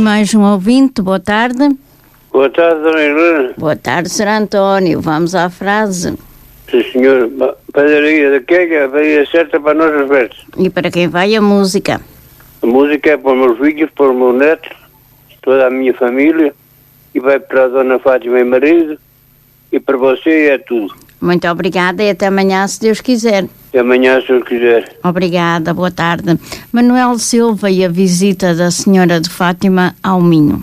mais um ouvinte, boa tarde. Boa tarde, Dona Helena. Boa tarde, Sr. António. Vamos à frase. Sim, senhor. Padaria da Quega, a padaria certa para nós os verdes. E para quem vai a música? A música é para os meus filhos, para o meu neto, toda a minha família, e vai para a Dona Fátima e marido, e para você é tudo. Muito obrigada e até amanhã, se Deus quiser. Até amanhã, se eu quiser. Obrigada, boa tarde. Manuel Silva e a visita da Senhora de Fátima ao Minho.